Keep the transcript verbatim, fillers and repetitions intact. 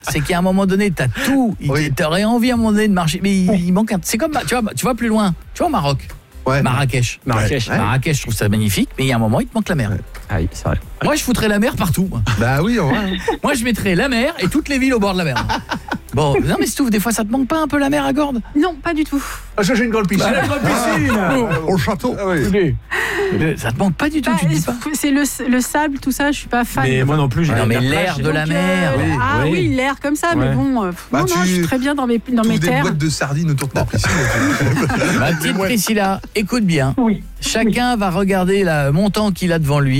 C'est qu'à un moment donné, t'as tout. Oui. T'aurais envie à un moment donné de marcher, mais il, il manque un. C'est comme, tu vois, tu vois plus loin. Tu vois au Maroc. Ouais. Marrakech. Marrakech. Ouais. Marrakech, je trouve ça magnifique, mais il y a un moment, il te manque la mer. Ouais. Ah oui, c'est vrai. Moi, je foutrais la mer partout. Moi. Bah oui, en vrai. Moi, je mettrais la mer et toutes les villes au bord de la mer. Bon, non mais Stouff, des fois ça te manque pas un peu la mer à Gordes? Non, pas du tout. Ah, ça j'ai une grande piscine. Bah, la grande piscine au château. Ah, oui. Ça te manque pas du tout, bah, tu te dis pas? C'est le, le sable, tout ça, je suis pas fan. Mais moi non plus, j'ai non mais l'air de la mer. Euh, oui. Ah oui, oui l'air comme ça, ouais. mais bon, euh, bah, non, non, je suis très bien dans mes dans mes terres. Des boîtes de sardines autour de ta piscine. Ma petite Priscilla, écoute bien. Oui. Chacun va regarder le montant qu'il a devant lui.